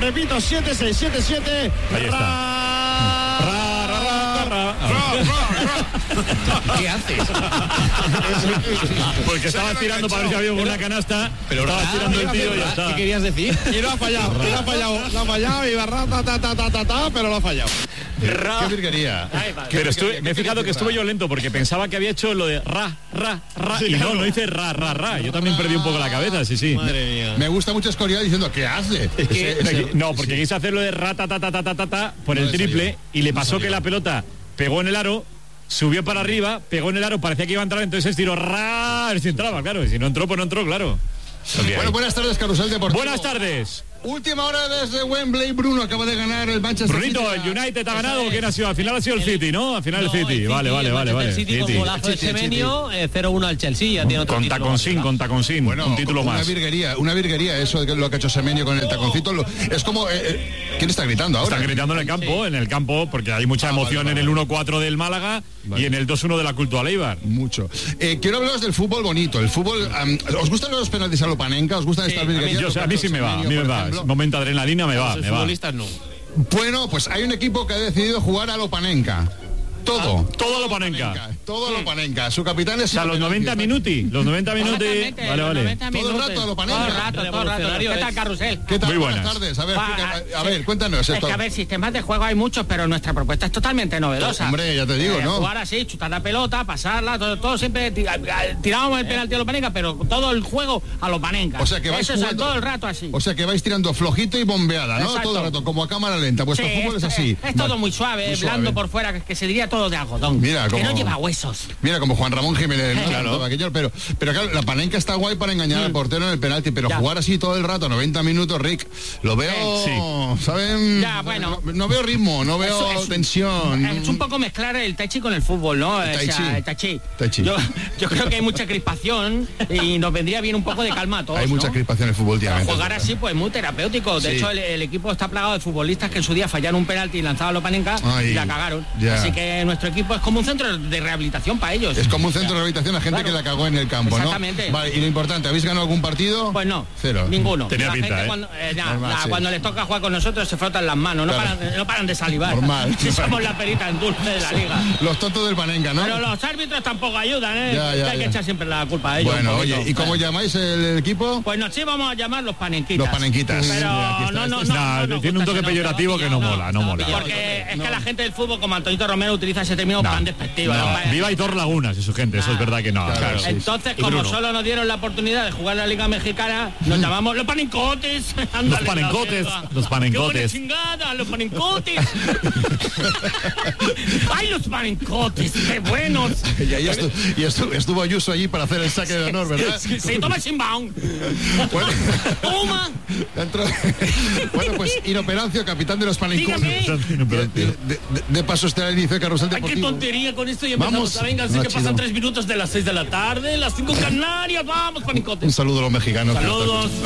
Repito, 7677. Ahí está. ¿Qué haces? Porque estabas tirando para ver si había una canasta, pero estabas tirando el tiro y ya está. ¿Qué querías decir? Y lo ha fallado, y va pero lo ha fallado. Qué virguería. Pero me he fijado que estuve yo lento porque pensaba que había hecho lo de ra, sí, y no hice ra. Yo también perdí un poco la cabeza, sí. Madre mía. Me gusta mucho Escorial diciendo, ¿qué hace? No, porque quise hacer lo de ra, ta, por el triple, y le pasó que la pelota pegó en el aro, subió para arriba, pegó en el aro, parecía que iba a entrar, entonces estiró ra, a ver si entraba, claro, y si no entró, pues no entró, claro. Bueno, buenas tardes, Carrusel Deportivo. Buenas tardes. Última hora desde Wembley. Bruno acaba de ganar el Manchester Brunito, City. el United ha ganado. ¿Quién ha sido? Al final ha sido el City, ¿no? Al final el City. Vale. El City con golazo de Semenyo, 0-1 al Chelsea. Ya tiene otro con título. taconcín. Bueno, un título más. Una virguería eso de lo que ha hecho Semenyo con el taconcito. Es como... ¿quién está gritando ahora? Están gritando en el campo, porque hay mucha emoción en el 1-4 del Málaga y en el 2-1 de la Cultural Eibar. Mucho. Quiero hablaros del fútbol bonito. El fútbol... ¿os gustan los penaltis a lo Panenka? ¿Os gustan estas virguerías? A mí sí me va. Momento adrenalina me va. No. Bueno, pues hay un equipo que ha decidido jugar a lo Panenka. Todo a lo Panenka. Su capitán es... O sea, los 90 minutos. Los 90 minutos. Vale. Todo el rato a lo Panenka. Todo el rato. ¿Qué tal, Carrusel? ¿Qué tal? Muy buenas Tardes. A ver, cuéntanos esto. Es que, a ver, sistemas de juego hay muchos, pero nuestra propuesta es totalmente novedosa. Hombre, ya te digo, ¿no? Jugar así, chutar la pelota, pasarla, todo siempre... Tirábamos el penalti a lo Panenka, pero todo el juego a lo Panenka. O sea, que vais jugando, todo el rato así. O sea, que vais tirando flojito y bombeada, ¿no? Exacto. Todo el rato, como a cámara lenta. Vuestro fútbol es así. Es todo muy suave, blando por fuera, que se diría todo de algodón. Mira, que no lleva huesos. Mira, como Juan Ramón Jiménez, ¿no? Claro. Pero claro, la Panenka está guay para engañar al portero en el penalti, pero jugar así todo el rato, 90 minutos, Rick, lo veo, ¿saben? Ya, bueno. No veo ritmo, no veo tensión. Es un poco mezclar el tai chi con el fútbol, ¿no? El tai chi. Yo creo que hay mucha crispación y nos vendría bien un poco de calma a todos. Hay mucha crispación en el fútbol últimamente. Jugar así, pues muy terapéutico. De hecho, el equipo está plagado de futbolistas que en su día fallaron un penalti y lanzaban los Panenka y la cagaron. Así que nuestro equipo es como un centro de rehabilitación para ellos. Es como un centro de rehabilitación a gente que la cagó en el campo, exactamente. ¿no? Vale, y lo importante, ¿habéis ganado algún partido? Pues no. Cero. Ninguno. Tenía pinta, cuando les toca jugar con nosotros se frotan las manos, no paran de salivar. Normal. Si somos la perita en dulce de la liga. Los tontos del Panenka, ¿no? Pero los árbitros tampoco ayudan, Hay que echar siempre la culpa a ellos. Bueno, oye, ¿y cómo llamáis el equipo? Pues nos íbamos a llamar los Panenquitas. Los Panenquitas. Pero no. Tiene un toque peyorativo que no mola. Porque es que la gente del fútbol, como Antonito Romero, utiliza ese término tan despectivo. Viva Hitor Lagunas y su gente, eso es verdad que no. Claro, sí. Entonces, como solo nos dieron la oportunidad de jugar la Liga Mexicana, nos llamamos los Panencotes. Los Panencotes. ¡Qué chingada, los Panencotes! ¡Ay, los Panencotes! ¡Qué buenos! Y estuvo Ayuso allí para hacer el saque de honor, ¿verdad? Sí, toma Simbaum. Bueno, ¡Toma! Bueno, pues Inoperancio, capitán de los Panencotes. De paso está el inicio de Carrusel Deportivo. ¡Qué tontería con esto! Y empezamos a venga, así que pasan 3 minutos de las 6 de la tarde, las 5 en Canarias. ¡Vamos, Panencotes! Un saludo a los mexicanos. Saludos.